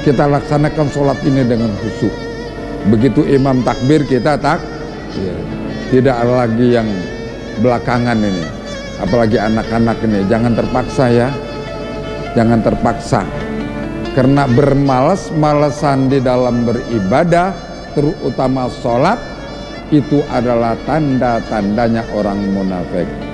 Kita laksanakan sholat ini dengan khusyuk. Begitu imam takbir kita ya. Tidak lagi yang belakangan ini, apalagi anak-anak ini. Jangan terpaksa ya, jangan terpaksa. Karena bermalas-malasan di dalam beribadah, terutama sholat, itu adalah tanda-tandanya orang munafik.